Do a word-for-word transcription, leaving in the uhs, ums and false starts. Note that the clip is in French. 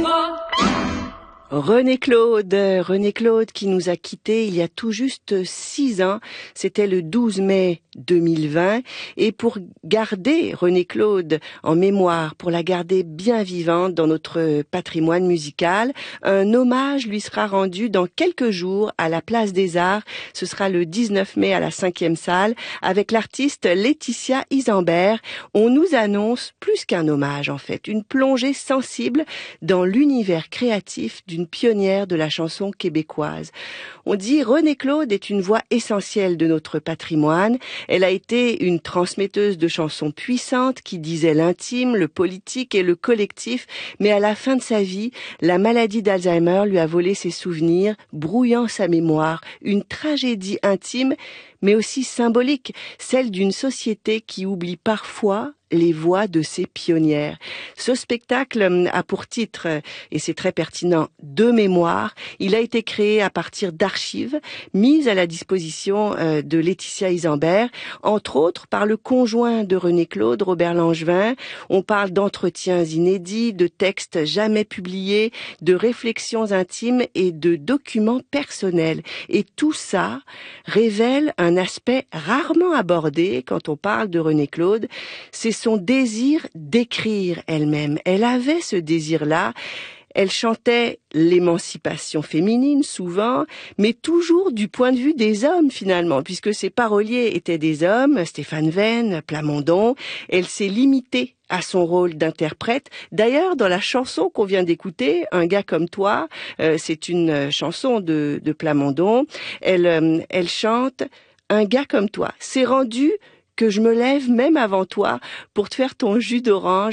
moi. René Claude, René Claude qui nous a quittés il y a tout juste six ans, c'était le douze mai deux mille vingt, et pour garder René Claude en mémoire, pour la garder bien vivante dans notre patrimoine musical, un hommage lui sera rendu dans quelques jours à la Place des Arts. Ce sera le dix-neuf mai à la cinquième salle avec l'artiste Laetitia Isambert. On nous annonce plus qu'un hommage en fait, une plongée sensible dans l'univers créatif d'une pionnière de la chanson québécoise. On dit René Claude est une voix essentielle de notre patrimoine. Elle a été une transmetteuse de chansons puissantes qui disaient l'intime, le politique et le collectif, mais à la fin de sa vie, la maladie d'Alzheimer lui a volé ses souvenirs, brouillant sa mémoire. Une tragédie intime, mais aussi symbolique, celle d'une société qui oublie parfois les voix de ses pionnières. Ce spectacle a pour titre, et c'est très pertinent, De mémoire. Il a été créé à partir d'archives mises à la disposition de Laetitia Isambert, entre autres par le conjoint de René Claude, Robert Langevin. On parle d'entretiens inédits, de textes jamais publiés, de réflexions intimes et de documents personnels. Et tout ça révèle un aspect rarement abordé quand on parle de René Claude, c'est son désir d'écrire elle-même. Elle avait ce désir-là. Elle chantait l'émancipation féminine, souvent, mais toujours du point de vue des hommes, finalement, puisque ses paroliers étaient des hommes, Stéphane Venn, Plamondon. Elle s'est limitée à son rôle d'interprète. D'ailleurs, dans la chanson qu'on vient d'écouter, Un gars comme toi, euh, c'est une chanson de, de Plamondon, elle, euh, elle chante « Un gars comme toi ». C'est rendu que je me lève même avant toi pour te faire ton jus d'orange.